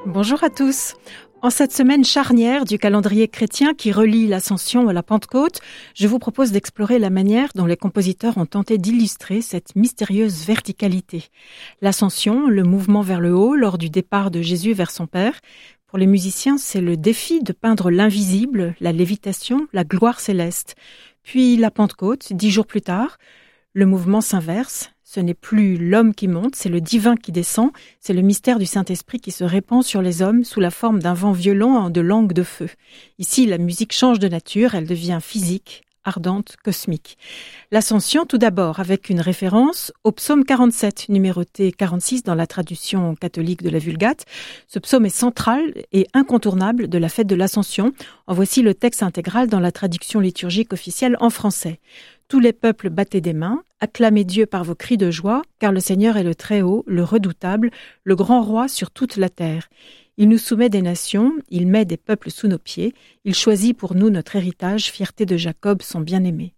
Bonjour à tous. En cette semaine charnière du calendrier chrétien qui relie l'Ascension à la Pentecôte, je vous propose d'explorer la manière dont les compositeurs ont tenté d'illustrer cette mystérieuse verticalité. L'Ascension, le mouvement vers le haut lors du départ de Jésus vers son Père. Pour les musiciens, c'est le défi de peindre l'invisible, la lévitation, la gloire céleste. Puis la Pentecôte, 10 jours plus tard, le mouvement s'inverse. Ce n'est plus l'homme qui monte, c'est le divin qui descend, c'est le mystère du Saint-Esprit qui se répand sur les hommes sous la forme d'un vent violent de langue de feu. Ici, la musique change de nature, elle devient physique, ardente, cosmique. L'Ascension, tout d'abord, avec une référence au psaume 47, numéroté 46 dans la traduction catholique de la Vulgate. Ce psaume est central et incontournable de la fête de l'Ascension. En voici le texte intégral dans la traduction liturgique officielle en français. Tous les peuples battez des mains, acclamez Dieu par vos cris de joie, car le Seigneur est le Très-Haut, le Redoutable, le grand roi sur toute la terre. Il nous soumet des nations, il met des peuples sous nos pieds, il choisit pour nous notre héritage, fierté de Jacob, son bien-aimé.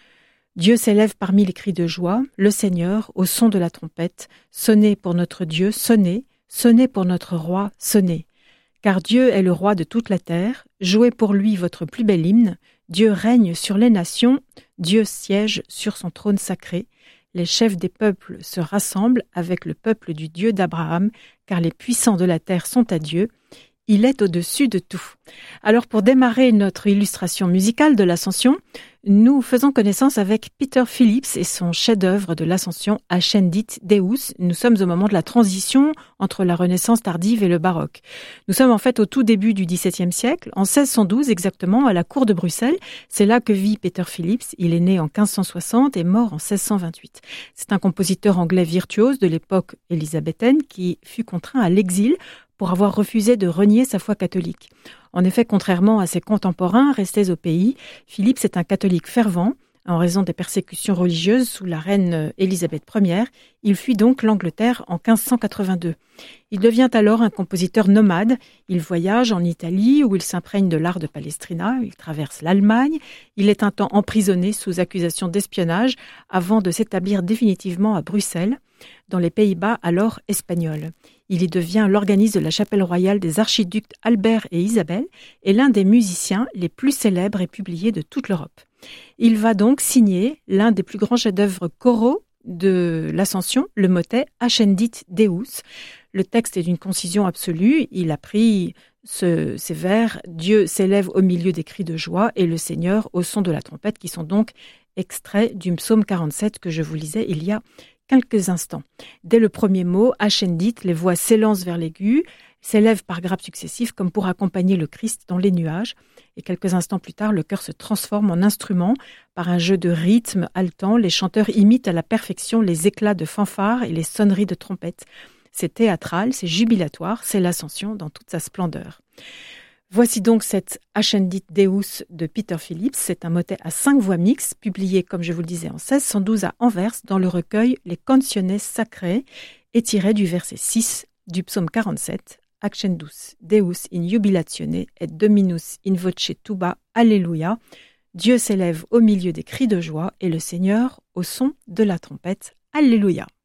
Dieu s'élève parmi les cris de joie, le Seigneur, au son de la trompette, sonnez pour notre Dieu, sonnez, sonnez pour notre roi, sonnez. Car Dieu est le roi de toute la terre, jouez pour lui votre plus bel hymne, Dieu règne sur les nations, Dieu siège sur son trône sacré. Les chefs des peuples se rassemblent avec le peuple du Dieu d'Abraham, car les puissants de la terre sont à Dieu. Il est au-dessus de tout. Alors pour démarrer notre illustration musicale de l'Ascension, nous faisons connaissance avec Peter Phillips et son chef-d'œuvre de l'Ascension Ascendit Deus. Nous sommes au moment de la transition entre la Renaissance tardive et le baroque. Nous sommes en fait au tout début du XVIIe siècle, en 1612 exactement, à la cour de Bruxelles. C'est là que vit Peter Phillips. Il est né en 1560 et mort en 1628. C'est un compositeur anglais virtuose de l'époque élisabéthaine qui fut contraint à l'exil pour avoir refusé de renier sa foi catholique. En effet, contrairement à ses contemporains restés au pays, Phillips est un catholique fervent. En raison des persécutions religieuses sous la reine Élisabeth Ier, il fuit donc l'Angleterre en 1582. Il devient alors un compositeur nomade. Il voyage en Italie où il s'imprègne de l'art de Palestrina. Il traverse l'Allemagne. Il est un temps emprisonné sous accusation d'espionnage avant de s'établir définitivement à Bruxelles, dans les Pays-Bas alors espagnols. Il y devient l'organiste de la chapelle royale des archiducs Albert et Isabelle et l'un des musiciens les plus célèbres et publiés de toute l'Europe. Il va donc signer l'un des plus grands chefs-d'œuvre choraux de l'Ascension, le motet Ascendit Deus. Le texte est d'une concision absolue. Il a pris ces vers « Dieu s'élève au milieu des cris de joie et le Seigneur au son de la trompette » qui sont donc extraits du psaume 47 que je vous lisais il y a quelques instants. Dès le premier mot, Ascendit, les voix s'élancent vers l'aigu, s'élèvent par grappes successives comme pour accompagner le Christ dans les nuages. Et quelques instants plus tard, le chœur se transforme en instrument. Par un jeu de rythme haletant, les chanteurs imitent à la perfection les éclats de fanfares et les sonneries de trompettes. C'est théâtral, c'est jubilatoire, c'est l'Ascension dans toute sa splendeur. Voici donc cette Ascendit Deus de Peter Phillips. C'est un motet à 5 voix mixtes, publié, comme je vous le disais, en 1612 à Anvers, dans le recueil Les Canciones Sacrae, et tiré du verset 6 du psaume 47, Accendus Deus in jubilatione et dominus in voce tuba, Alléluia. Dieu s'élève au milieu des cris de joie et le Seigneur au son de la trompette. Alléluia.